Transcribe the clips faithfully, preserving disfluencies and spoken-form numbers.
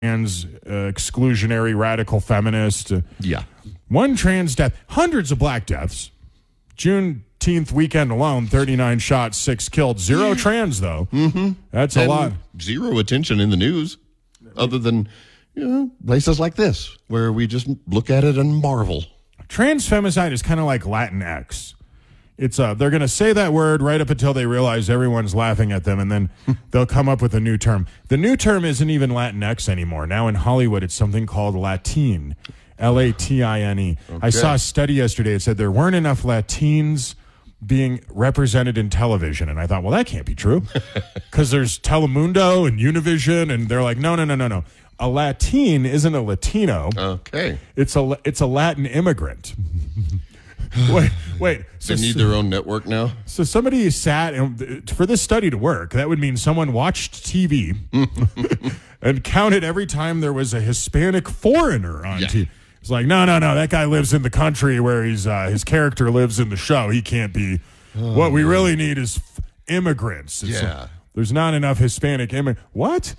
trans uh, exclusionary radical feminist. Uh, yeah. One trans death, hundreds of black deaths. Juneteenth weekend alone, thirty-nine shot, six killed. Zero trans, though. Mm-hmm. That's a and lot. Zero attention in the news, other than you know places like this, where we just look at it and marvel. Trans femicide is kind of like Latinx. It's uh, they're going to say that word right up until they realize everyone's laughing at them, and then they'll come up with a new term. The new term isn't even Latinx anymore. Now in Hollywood, it's something called Latine, L A T I N E. Okay. I saw a study yesterday. It said there weren't enough Latines being represented in television, and I thought, well, that can't be true, because there's Telemundo and Univision, and they're like, no, no, no, no, no. A Latine isn't a Latino. Okay, it's a it's a Latin immigrant. wait, wait. So they need their own network now? So somebody sat, and for this study to work, that would mean someone watched T V and counted every time there was a Hispanic foreigner on yeah. T V. It's like, no, no, no, that guy lives in the country where he's uh, his character lives in the show. He can't be. Oh, what we man. really need is f- immigrants. It's yeah. A, there's not enough Hispanic immigrants. What?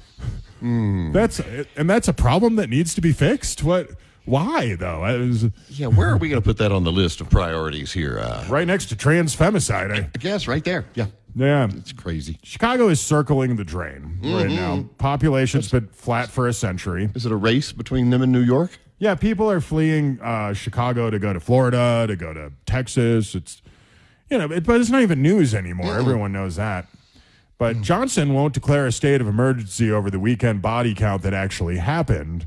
Mm. That's and that's a problem that needs to be fixed. What? Why, though? I was, yeah, where are we going to put that on the list of priorities here? Uh, right next to trans femicide. I, I guess right there. Yeah. Yeah. It's crazy. Chicago is circling the drain mm-hmm. right now. Population's been flat for a century. Is it a race between them and New York? Yeah, people are fleeing uh, Chicago to go to Florida, to go to Texas. It's, you know, it, but it's not even news anymore. Mm. Everyone knows that. But mm. Johnson won't declare a state of emergency over the weekend body count that actually happened.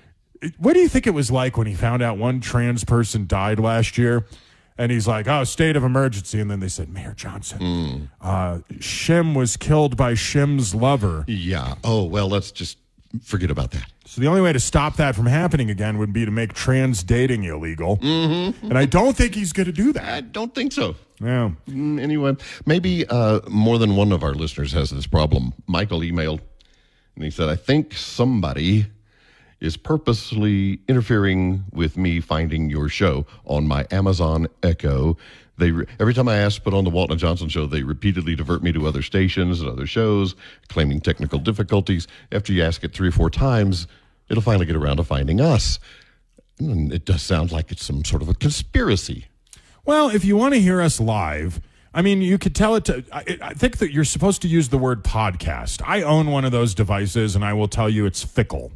What do you think it was like when he found out one trans person died last year? And he's like, oh, state of emergency. And then they said, Mayor Johnson, mm. uh, Shim was killed by Shim's lover. Yeah. Oh, well, let's just forget about that. So the only way to stop that from happening again would be to make trans dating illegal. Mm-hmm. And I don't think he's going to do that. I don't think so. Yeah. Mm, anyway, maybe uh, more than one of our listeners has this problem. Michael emailed, and he said, I think somebody is purposely interfering with me finding your show on my Amazon Echo. They re- every time I ask to put on the Walton and Johnson show, they repeatedly divert me to other stations and other shows, claiming technical difficulties. After you ask it three or four times, it'll finally get around to finding us. And it does sound like it's some sort of a conspiracy. Well, if you want to hear us live, I mean, you could tell it to, I, I think that you're supposed to use the word podcast. I own one of those devices, and I will tell you it's fickle.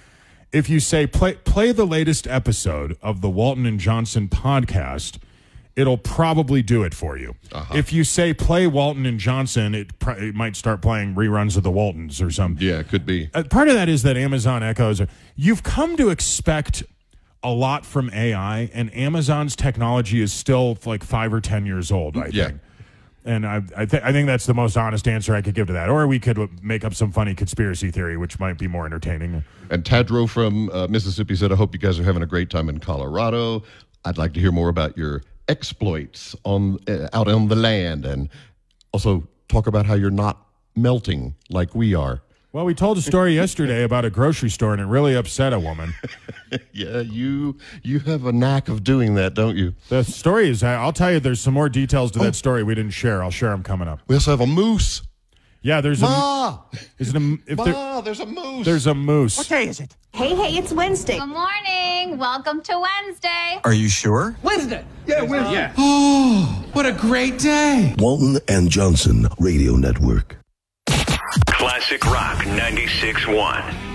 If you say, play, play the latest episode of the Walton and Johnson podcast, it'll probably do it for you. Uh-huh. If you say, play Walton and Johnson, it, pr- it might start playing reruns of the Waltons or something. Yeah, it could be. Uh, part of that is that Amazon Echoes, are, you've come to expect a lot from A I, and Amazon's technology is still like five or ten years old, I yeah. think. And I, I, th- I think that's the most honest answer I could give to that. Or we could make up some funny conspiracy theory, which might be more entertaining. And Tadro from uh, Mississippi said, I hope you guys are having a great time in Colorado. I'd like to hear more about your exploits on uh, out on the land, and also talk about how you're not melting like we are. Well, we told a story yesterday about a grocery store, and it really upset a woman. Yeah, you you have a knack of doing that, don't you? The story is, I'll tell you, there's some more details to oh. that story we didn't share. I'll share them coming up. We also have a moose. Yeah, there's Ma! a... Is it a if Ma, there, there's a moose. There's a moose. What day is it? Hey, hey, it's Wednesday. Good morning. Welcome to Wednesday. Are you sure? Wednesday. Yeah, Wednesday. Yeah. Oh, what a great day. Walton and Johnson Radio Network. Classic Rock ninety-six point one.